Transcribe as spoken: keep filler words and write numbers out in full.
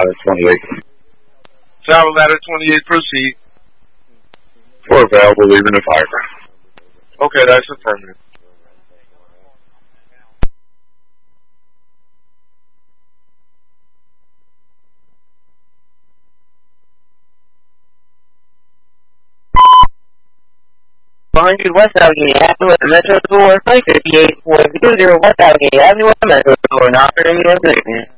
Ladder twenty-eight. Travel Ladder twenty-eight, proceed. For available, leaving the fireground. Okay, that's affirmative. one hundred West Allegheny Avenue at the Metro Store, five fifty-eight four zero zero West Allegheny Avenue at the Metro Store, not for any other.